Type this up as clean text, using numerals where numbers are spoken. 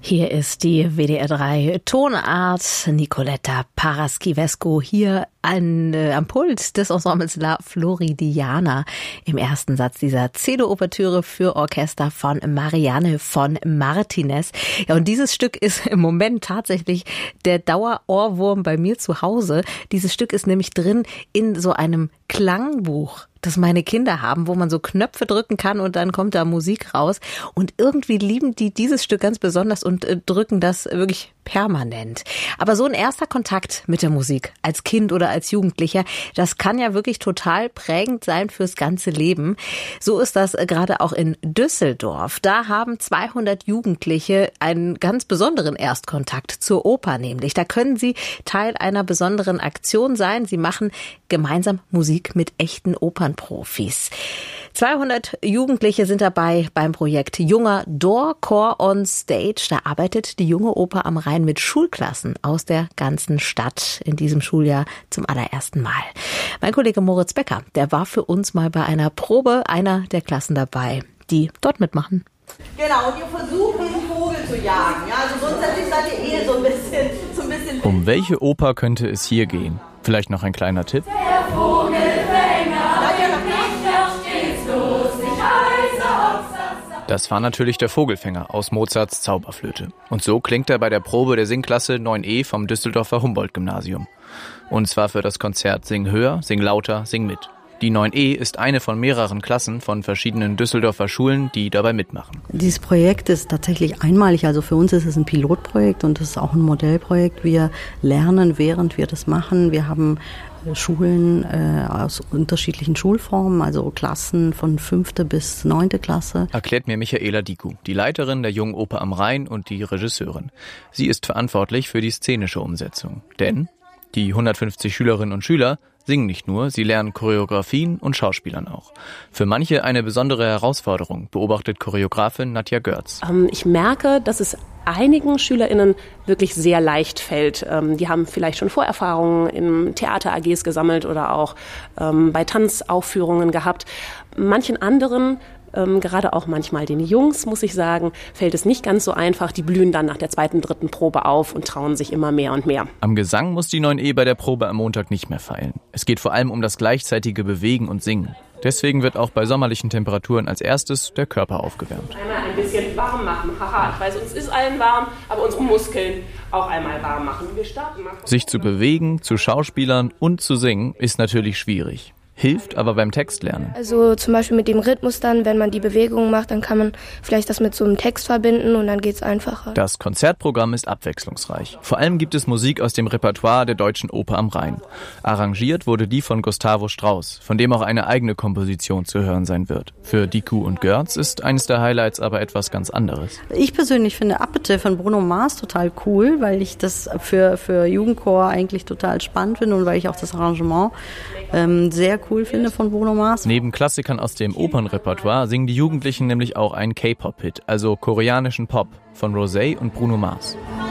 Hier ist die WDR 3 Tonart. Nicoletta Paraschivescu hier am Pult des Ensembles La Floridiana im ersten Satz dieser Cedo-Ouvertüre für Orchester von Marianne von Martinez. Ja, und dieses Stück ist im Moment tatsächlich der Dauerohrwurm bei mir zu Hause. Dieses Stück ist nämlich drin in so einem Klangbuch, das meine Kinder haben, wo man so Knöpfe drücken kann und dann kommt da Musik raus. Und irgendwie lieben die dieses Stück ganz besonders und drücken das wirklich permanent. Aber so ein erster Kontakt mit der Musik als Kind oder als Jugendlicher, das kann ja wirklich total prägend sein fürs ganze Leben. So ist das gerade auch in Düsseldorf. Da haben 200 Jugendliche einen ganz besonderen Erstkontakt zur Oper nämlich. Da können sie Teil einer besonderen Aktion sein. Sie machen gemeinsam Musik mit echten Opernprofis. 200 Jugendliche sind dabei beim Projekt Junger Door Chor on Stage. Da arbeitet die Junge Oper am Rhein mit Schulklassen aus der ganzen Stadt in diesem Schuljahr zum allerersten Mal. Mein Kollege Moritz Becker, der war für uns mal bei einer Probe einer der Klassen dabei, die dort mitmachen. Genau, und ihr versucht, einen Vogel zu jagen. Ja, also grundsätzlich seid ihr so ein bisschen... Um welche Oper könnte es hier gehen? Vielleicht noch ein kleiner Tipp? Der Vogelfänger, Das war natürlich der Vogelfänger aus Mozarts Zauberflöte. Und so klingt er bei der Probe der Singklasse 9e vom Düsseldorfer Humboldt-Gymnasium. Und zwar für das Konzert Sing höher, sing lauter, sing mit. Die 9e ist eine von mehreren Klassen von verschiedenen Düsseldorfer Schulen, die dabei mitmachen. Dieses Projekt ist tatsächlich einmalig. Also für uns ist es ein Pilotprojekt und es ist auch ein Modellprojekt. Wir lernen, während wir das machen. Wir haben Schulen aus unterschiedlichen Schulformen, also Klassen von 5. bis 9. Klasse. Erklärt mir Michaela Diku, die Leiterin der Jungen Oper am Rhein und die Regisseurin. Sie ist verantwortlich für die szenische Umsetzung. Denn die 150 Schülerinnen und Schüler singen nicht nur, sie lernen Choreografien und Schauspielern auch. Für manche eine besondere Herausforderung, beobachtet Choreografin Nadja Görz. Ich merke, dass es einigen SchülerInnen wirklich sehr leicht fällt. Die haben vielleicht schon Vorerfahrungen in Theater-AGs gesammelt oder auch bei Tanzaufführungen gehabt. Manchen anderen, gerade auch manchmal den Jungs, muss ich sagen, fällt es nicht ganz so einfach. Die blühen dann nach der 2., 3. Probe auf und trauen sich immer mehr und mehr. Am Gesang muss die 9e bei der Probe am Montag nicht mehr feilen. Es geht vor allem um das gleichzeitige Bewegen und Singen. Deswegen wird auch bei sommerlichen Temperaturen als erstes der Körper aufgewärmt. Einmal ein bisschen warm machen. Haha, ich weiß, uns ist allen warm, aber unsere Muskeln auch einmal warm machen. Wir starten mal. Sich zu bewegen, zu schauspielern und zu singen ist natürlich schwierig. Hilft aber beim Textlernen. Also zum Beispiel mit dem Rhythmus dann, wenn man die Bewegungen macht, dann kann man vielleicht das mit so einem Text verbinden und dann geht's einfacher. Das Konzertprogramm ist abwechslungsreich. Vor allem gibt es Musik aus dem Repertoire der Deutschen Oper am Rhein. Arrangiert wurde die von Gustavo Strauss, von dem auch eine eigene Komposition zu hören sein wird. Für Diku und Görz ist eines der Highlights aber etwas ganz anderes. Ich persönlich finde Appete von Bruno Mars total cool, weil ich das für Jugendchor eigentlich total spannend finde und weil ich auch das Arrangement sehr cool finde von Bruno Mars. Neben Klassikern aus dem Opernrepertoire singen die Jugendlichen nämlich auch einen K-Pop-Hit, also koreanischen Pop von Rosé und Bruno Mars.